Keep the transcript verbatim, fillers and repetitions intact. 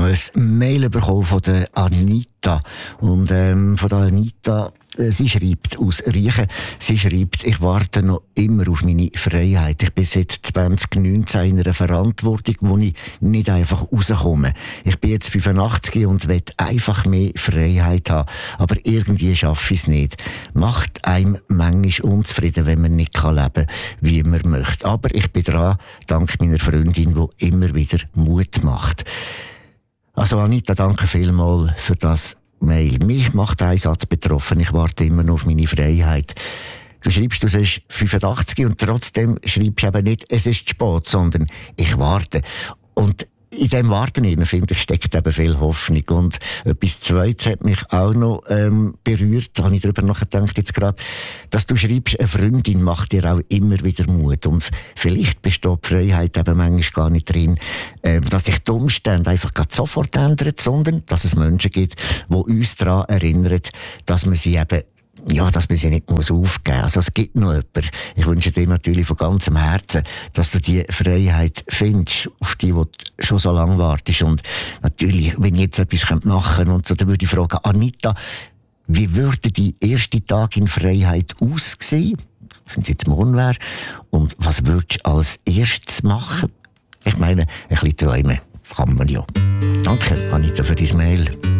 noch ein Mail bekommen von der Anita. Und ähm, von der Anita, äh, sie schreibt aus Riechen, sie schreibt, ich warte noch immer auf meine Freiheit. Ich bin seit zwanzig neunzehn in einer Verantwortung, wo ich nicht einfach rauskomme. Ich bin jetzt fünfundachtzig und will einfach mehr Freiheit haben. Aber irgendwie schaffe ich es nicht. Macht einem manchmal unzufrieden, wenn man nicht leben kann, wie man möchte. Aber ich bin dran, dank meiner Freundin, die immer wieder Mut macht. Also Anita, danke vielmals für das Mail. Mich macht ein Satz betroffen, ich warte immer noch auf meine Freiheit. Du schreibst, du bist fünfundachtzig und trotzdem schreibst du eben nicht, es ist spät, sondern ich warte. Und in dem Warten, finde ich, steckt eben viel Hoffnung. Und etwas Zweites hat mich auch noch ähm, berührt, da habe ich darüber nachgedacht jetzt gerade, dass du schreibst, eine Freundin macht dir auch immer wieder Mut. Und vielleicht besteht die Freiheit eben manchmal gar nicht drin, ähm, dass sich die Umstände einfach gerade sofort ändern, sondern dass es Menschen gibt, die uns daran erinnern, dass man sie eben ja, dass man sie nicht muss aufgeben muss. Also es gibt noch jemanden. Ich wünsche dir natürlich von ganzem Herzen, dass du die Freiheit findest, auf die, die du schon so lange wartest. Und natürlich, wenn ich jetzt etwas machen könnte, und so, dann würde ich fragen, Anita, wie würde dein erster Tag in Freiheit aussehen, wenn es jetzt morgen wäre? Und was würdest du als erstes machen? Ich meine, ein bisschen träumen kann man ja. Danke, Anita, für dein Mail.